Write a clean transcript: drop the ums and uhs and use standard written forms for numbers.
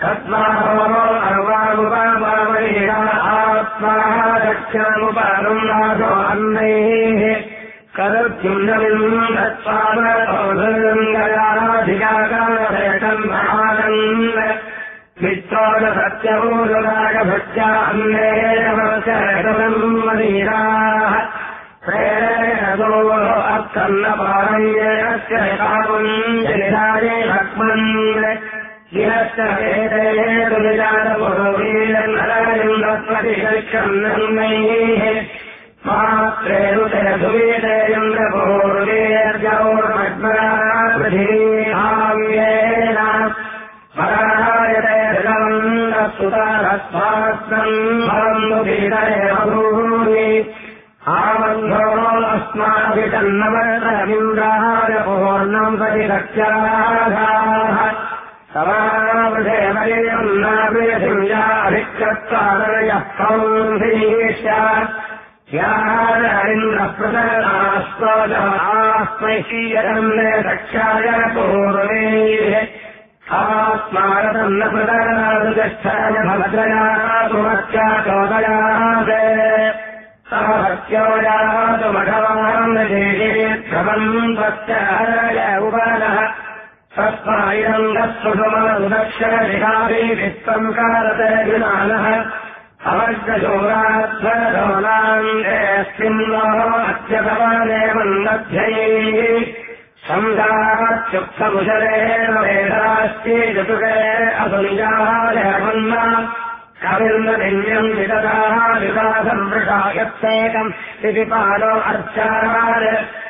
तत्त्वाहो अर्वामुपमामहीरा आत्मा दक्षिणमुपरुन्नाथो अन्नैः कदत्युन्नमिम् तत्त्वामोधृङ्गयाधिकाकारेतम् महानन्द मित्रोदसत्यपूर्वरागभक्त्या अन्नेरमश्चरतम् मदीराः प्रेरयतो अर्थन्नपारण्यस्य कामुम् जनिधाये भक्मन् गिरश्च वेदेषु विजातपुरोवीरन्नरयन्द्रप्रतिशक्षन्नैः मात्रेरुतयधुवेदेन्द्रपूर्वेर्जौर्मग्मरा पृथिवीहाम्येन परायते सुतारस्वास्त्रम् भवन्तुभीतरे बभूनि आबन्धो अस्माभितन्नवरमिन्द्राय पूर्णम् प्रतिरक्ष्याधाः समावृधे वयम् नाभिषिञ्जाभिक्षत्वादयः कौन्धीश्च यारिन्द्रप्रदनास्त्वजास्मैशीयरन्ने रक्षाय पूर्वैः आत्मारतन्न प्रदनादुगच्छाय भवत्रया तुमत्या चोदयात् सहत्यो यातु मघवान् देशेत्रमम् त्वच्चरय उपनः तस्मायम् दस्वसुमदुदक्षरशिखाभिः वित्तम् कारते विमानः अवर्गशोराध्वरशोनान्तेऽस्मिन्नो अत्यतमाने मन्दध्यैः संसाच्युक्तकुशलेन वेदास्ति चतुरे असुनिजालयमन्ना कविर्नदिन्यम् विदधाः विवासम् वृषायत्सेकम् इति पालो अर्चार